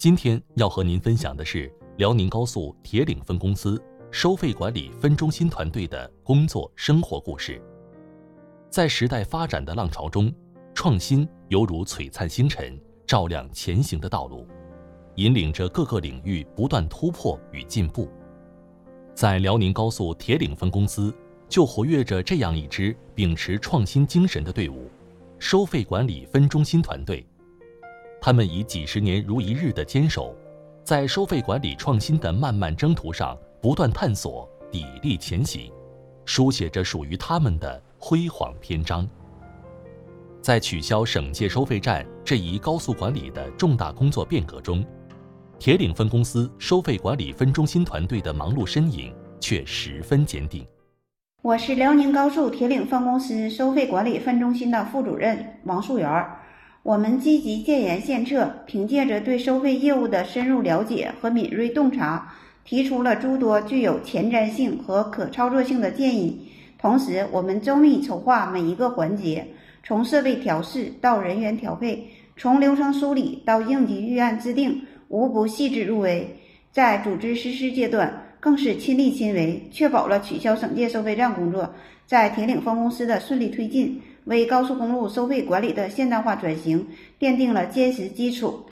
今天要和您分享的是辽宁高速铁岭分公司收费管理分中心团队的工作生活故事。在时代发展的浪潮中，创新犹如璀璨星辰，照亮前行的道路，引领着各个领域不断突破与进步。在辽宁高速铁岭分公司，就活跃着这样一支秉持创新精神的队伍——收费管理分中心团队。他们以几十年如一日的坚守，在收费管理创新的漫漫征途上不断探索，砥砺前行，书写着属于他们的辉煌篇章。在取消省界收费站这一高速管理的重大工作变革中，铁岭分公司收费管理分中心团队的忙碌身影却十分坚定。 我是辽宁高速铁岭分公司收费管理分中心的副主任王树元。我们积极建言献策，凭借着对收费业务的深入了解和敏锐洞察，提出了诸多具有前瞻性和可操作性的建议。同时，我们周密筹划每一个环节，从设备调试到人员调配，从流程梳理到应急预案制定，无不细致入微。在组织实施阶段，更是亲力亲为，确保了取消省界收费站工作在铁岭分公司的顺利推进，为高速公路收费管理的现代化转型奠定了坚实基础。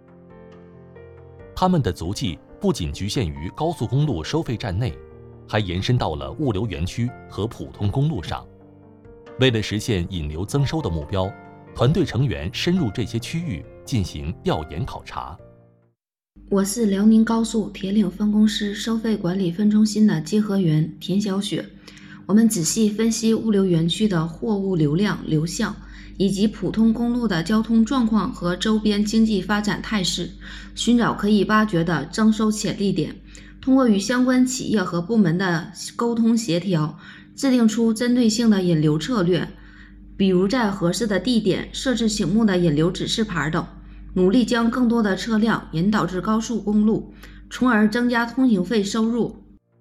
他们的足迹不仅局限于高速公路收费站内，还延伸到了物流园区和普通公路上。为了实现引流增收的目标，团队成员深入这些区域进行调研考察。 我是辽宁高速铁岭分公司收费管理分中心的结合员田小雪。我们仔细分析物流园区的货物流量流向，以及普通公路的交通状况和周边经济发展态势，寻找可以挖掘的增收潜力点，通过与相关企业和部门的沟通协调，制定出针对性的引流策略，比如在合适的地点设置醒目的引流指示牌等，努力将更多的车辆引导至高速公路，从而增加通行费收入。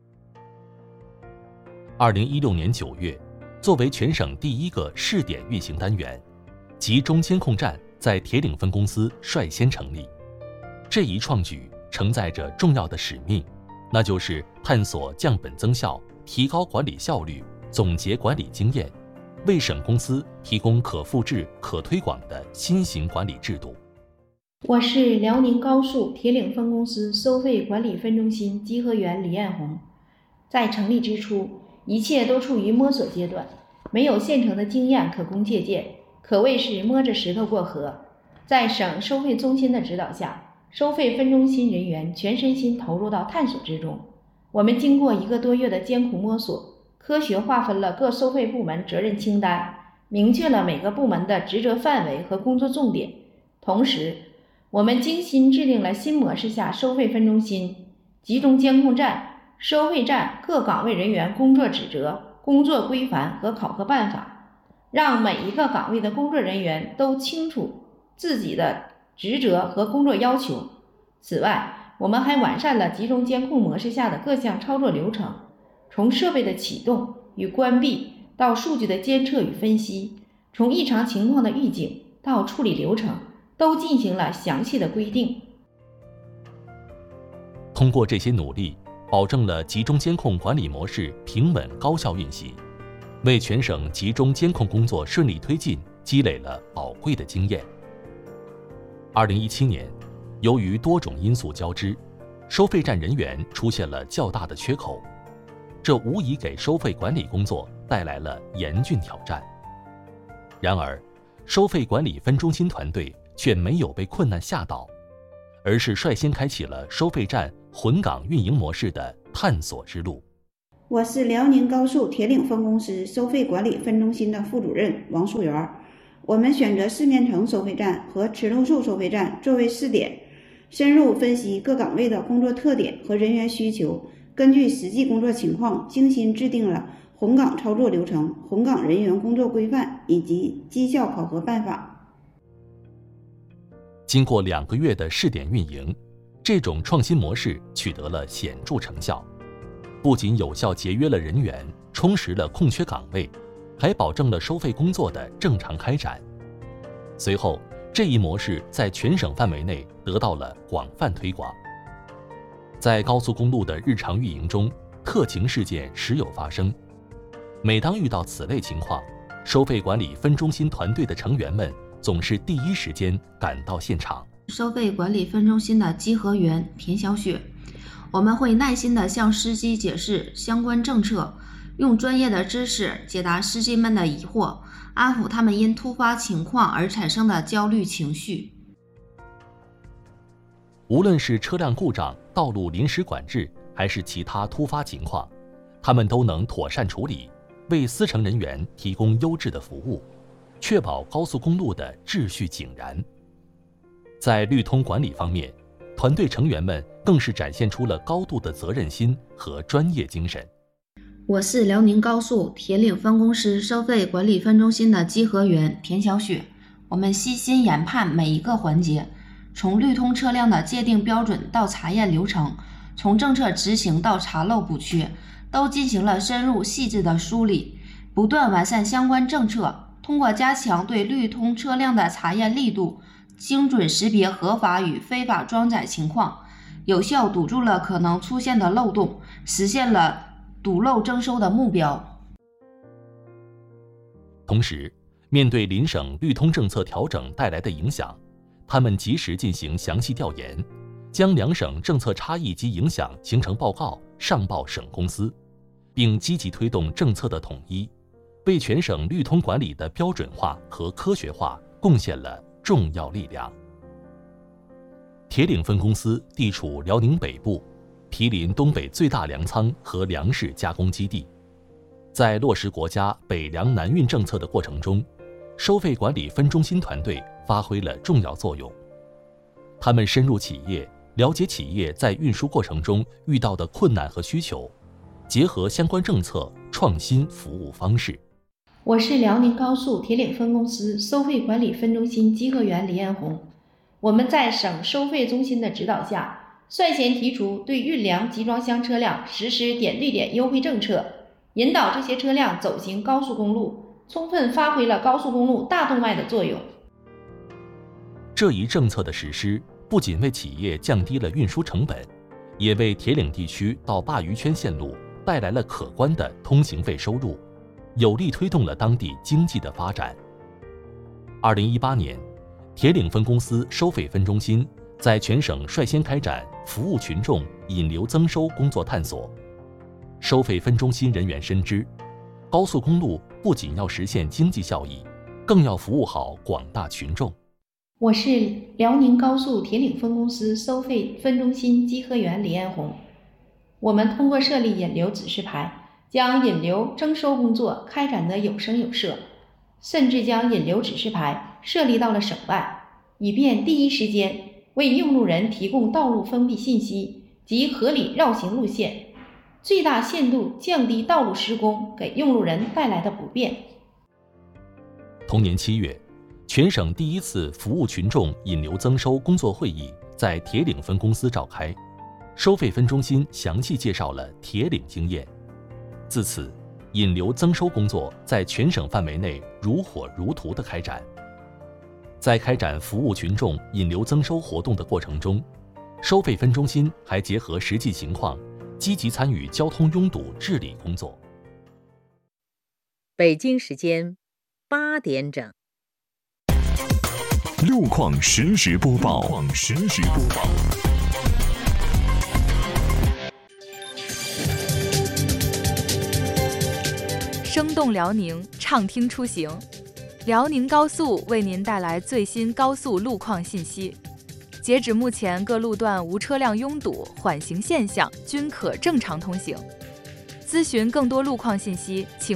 2016年9月，作为全省第一个试点运行单元，集中监控站在铁岭分公司率先成立。这一创举承载着重要的使命，那就是探索降本增效，提高管理效率，总结管理经验，为省公司提供可复制、可推广的新型管理制度。 我是辽宁高速铁岭分公司收费管理分中心稽核员李艳红。在成立之初，一切都处于摸索阶段，没有现成的经验可供借鉴，可谓是摸着石头过河。在省收费中心的指导下，收费分中心人员全身心投入到探索之中。我们经过1个多月的艰苦摸索，科学划分了各收费部门责任清单，明确了每个部门的职责范围和工作重点。同时，我们精心制定了新模式下收费分中心、集中监控站、收费站各岗位人员工作职责、工作规范和考核办法，让每一个岗位的工作人员都清楚自己的职责和工作要求。此外，我们还完善了集中监控模式下的各项操作流程，从设备的启动与关闭到数据的监测与分析，从异常情况的预警到处理流程，都进行了详细的规定。 通过这些努力，保证了集中监控管理模式平稳高效运行，为全省集中监控工作顺利推进积累了宝贵的经验。2017年，由于多种因素交织，收费站人员出现了较大的缺口，这无疑给收费管理工作带来了严峻挑战。然而，收费管理分中心团队却没有被困难吓倒，而是率先开启了收费站混岗运营模式的探索之路。 我是辽宁高速铁岭分公司收费管理分中心的副主任王树元。我们选择四面城收费站和慈路树收费站作为试点，深入分析各岗位的工作特点和人员需求，根据实际工作情况精心制定了混岗操作流程、混岗人员工作规范以及绩效考核办法。 经过2个月的试点运营，这种创新模式取得了显著成效，不仅有效节约了人员，充实了空缺岗位，还保证了收费工作的正常开展。随后， 这一模式在全省范围内得到了广泛推广。在高速公路的日常运营中，特情事件时有发生。每当遇到此类情况，收费管理分中心团队的成员们总是第一时间赶到现场。 收费管理分中心的稽核员田小雪，我们会耐心地向司机解释相关政策，用专业的知识解答司机们的疑惑，安抚他们因突发情况而产生的焦虑情绪。 无论是车辆故障、道路临时管制，还是其他突发情况，他们都能妥善处理，为司乘人员提供优质的服务，确保高速公路的秩序井然。在律通管理方面，团队成员们更是展现出了高度的责任心和专业精神。 我是辽宁高速铁岭分公司收费管理分中心的稽核员田小雪，我们悉心研判每一个环节，从律通车辆的界定标准到查验流程，从政策执行到查漏补缺，都进行了深入细致的梳理，不断完善相关政策。通过加强对律通车辆的查验力度，精准识别合法与非法装载情况，有效堵住了可能出现的漏洞，实现了堵漏征收的目标。 同时，面对邻省律通政策调整带来的影响，他们及时进行详细调研，将两省政策差异及影响形成报告上报省公司，并积极推动政策的统一，为全省律通管理的标准化和科学化贡献了重要力量。铁岭分公司地处辽宁北部，毗邻东北最大粮仓和粮食加工基地。在落实国家北粮南运政策的过程中，收费管理分中心团队发挥了重要作用。他们深入企业，了解企业在运输过程中遇到的困难和需求，结合相关政策创新服务方式。 我是辽宁高速铁岭分公司收费管理分中心稽核员李艳红。我们在省收费中心的指导下，率先提出对运粮集装箱车辆实施点对点优惠政策，引导这些车辆走行高速公路，充分发挥了高速公路大动脉的作用。 这一政策的实施，不仅为企业降低了运输成本，也为铁岭地区到鲅鱼圈线路带来了可观的通行费收入，有力推动了当地经济的发展。2018年，铁岭分公司收费分中心在全省率先开展服务群众引流增收工作探索。收费分中心人员深知，高速公路不仅要实现经济效益，更要服务好广大群众。 我是辽宁高速铁岭分公司收费分中心稽核员李艳红。我们通过设立引流指示牌，将引流征收工作开展得有声有色，甚至将引流指示牌设立到了省外，以便第一时间为用路人提供道路封闭信息及合理绕行路线，最大限度降低道路施工给用路人带来的不便。 同年7月，全省第一次服务群众引流增收工作会议在铁岭分公司召开，收费分中心详细介绍了铁岭经验。自此，引流增收工作在全省范围内如火如荼地开展。在开展服务群众引流增收活动的过程中，收费分中心还结合实际情况，积极参与交通拥堵治理工作。 北京时间8点整。 路况实时播报。 生动辽宁，畅听出行。辽宁高速为您带来最新高速路况信息。截止目前，各路段无车辆拥堵、缓行现象，均可正常通行。咨询更多路况信息，请